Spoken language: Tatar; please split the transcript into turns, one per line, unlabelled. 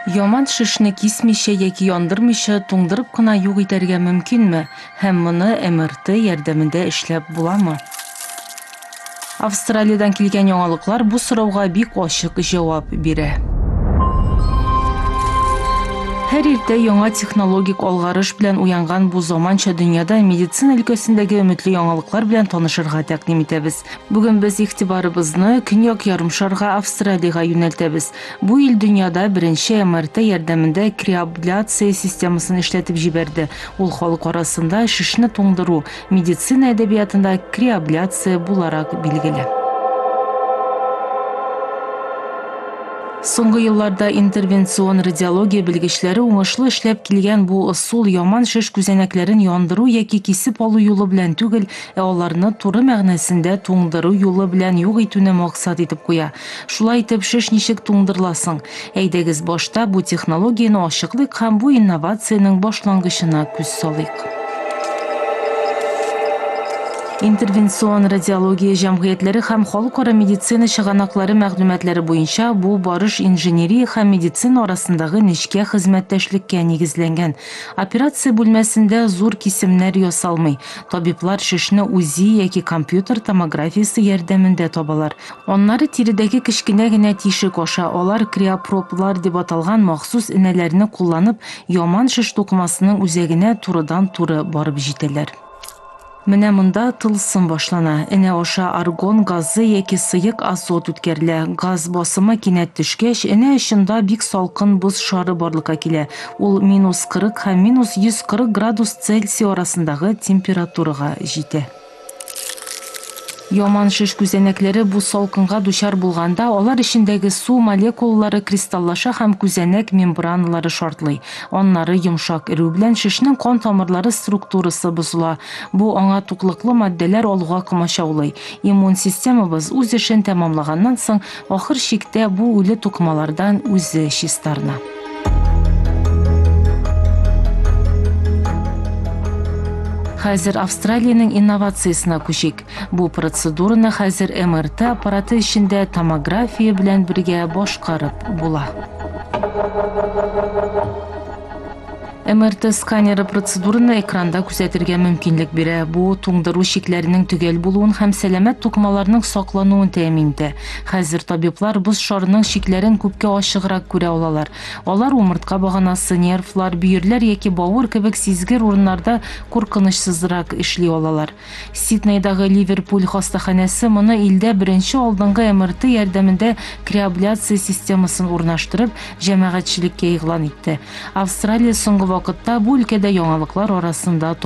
Яман шишне кисмичә яки яндырмыйча туңдырып кына юк итәргә мөмкинме? Һәм моны МРТ ярдәмендә эшләп буламы? Австралиядән килгән яңалыклар бу сорауга бик ачык җавап бирә. Һәр иртә яңа технологик алгарыш белән уянган бу заманча дөньяда медицина өлкәсендәге өметле яңалыклар белән танышырга тәкъдим итәбез. Бүген без игътибарыбызны Көньяк ярымшарга Австралиягә юнәлтәбез. Бу ил дөньяда беренче МРТ ярдәмендә криабляция системасын эшләтеп җибәрде. Ул халык арасында шишне туңдыру, медицина әдәбиятында криабляция буларак билгеле. Соңгы елларда интервенцион радиология белгечләре уңышлы эшләп килгән бу ысул яман шеш күзәнәкләрен яндыру яки кисеп алу юлы белән түгел, аларны туры мәгънәсендә туңдыру юлы белән юк итүне максат итеп куя. Шулай итеп шеш ничек туңдырыласың? Әйдәгез башта бу технологияны ачыклык һәм бу инновациянең башлангычына күз салыйк. Интервенцион радиология җәмгыятьләре һәм халыкара медицина чыганаклары мәгълүматлары буенча бу барыш инженерия һәм медицина арасындагы нечкә хезмәттәшлеккә нигезләнгән. Операция бүлмәсендә зур кисемнәр ясалмый. Табиблар шешне УЗИ яки компьютер томографиясе ярдәмендә табалар. Аннары тиридәге кечкенә генә тишек аша алар криопроплар дип аталган махсус энәләрне кулланып, яман шеш тукмасының үзәгенә турыдан-туры барып җитәләр. Менә монда тылсым башлана. Энә аша аргон газы яки сыек азот үткәрелә. Газ басымы кинәт төшкәч, энә эчендә бик салкын боз шары барлыкка килә. Ул -40 һәм -140 градус Цельсий арасындагы температурага җитә. Яман шеш күзәнәкләре бу салкынга дучар булганда, алар эчендәге су молекулалары кристаллаша һәм күзәнәк мембраналары шартлый. Аннары йомшак эрү белән шешнең кан тамырлары структурасы бозыла. Бу аңа туклыклы матдәләр алуга комачаулый. Иммун системабыз үз эшен тәмамлаганнан соң, ахыр чиктә бу үле тукмалардан үзе чистарына. Хәзер Австралиянең инновациясына күчик. Бу процедураны хәзер МРТ аппараты эчендә томография белән бергә башкарып була. МРТ сканеры процедураны экранда күзәтергә мөмкинлек бирә. Бу туңдыру шикләренең төгәл булуын һәм сәламәт тукмаларның саклануын тәэмин итә. Хәзер табиблар боз шарының шикләрен күпкә ачыграк күрә алалар. Алар умыртка баганасы, нервлар, бөерләр яки бавыр кебек сизгер урыннарда куркынычсызрак эшли алалар. Сиднейдагы Ливерпуль хастаханәсе моны илдә беренче алдынгы МРТ ярдәмендә криабляция системасын урнаштырып, җәмәгатьчелеккә игълан итте. Австралия соңгы вакытта бу өлкәдә яңалыклар арасында